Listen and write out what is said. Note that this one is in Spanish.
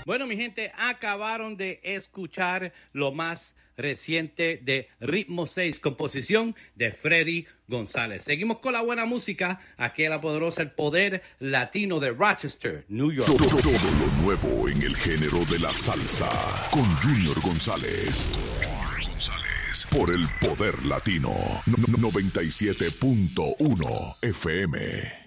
Bueno, mi gente, acabaron de escuchar lo más reciente de Ritmo 6, composición de Freddy González. Seguimos con la buena música, aquí en la poderosa El Poder Latino de Rochester, New York. Todo lo nuevo en el género de la salsa, con Junior González. Por El Poder Latino, 97.1 FM.